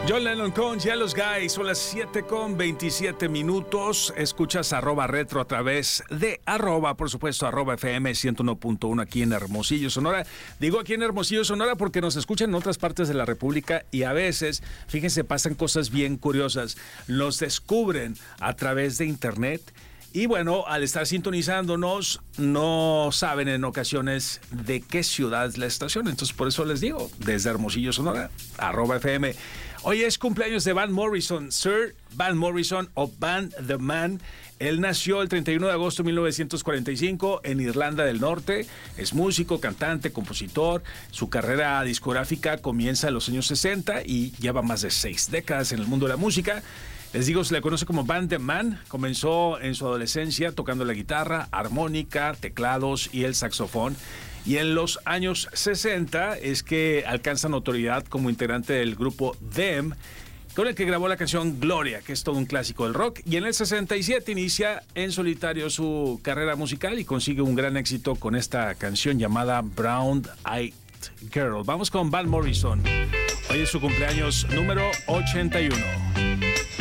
John Lennon con Jealous Guy, son las 7:27. Escuchas @retro a través de por supuesto, @FM 101.1 aquí en Hermosillo, Sonora. Digo aquí en Hermosillo, Sonora, porque nos escuchan en otras partes de la República y a veces, fíjense, pasan cosas bien curiosas. Nos descubren a través de internet. Y bueno, al estar sintonizándonos, no saben en ocasiones de qué ciudad es la estación. Entonces, por eso les digo, desde Hermosillo, Sonora, @FM. Hoy es cumpleaños de Van Morrison, Sir Van Morrison o Van the Man. Él nació el 31 de agosto de 1945 en Irlanda del Norte. Es músico, cantante, compositor. Su carrera discográfica comienza en los años 60 y lleva más de 6 décadas en el mundo de la música. Les digo, se le conoce como Van the Man. Comenzó en su adolescencia tocando la guitarra, armónica, teclados y el saxofón. Y en los años 60 es que alcanza notoriedad como integrante del grupo Them, con el que grabó la canción Gloria, que es todo un clásico del rock. Y en el 67 inicia en solitario su carrera musical y consigue un gran éxito con esta canción llamada Brown Eyed Girl. Vamos con Van Morrison. Hoy es su cumpleaños número 81.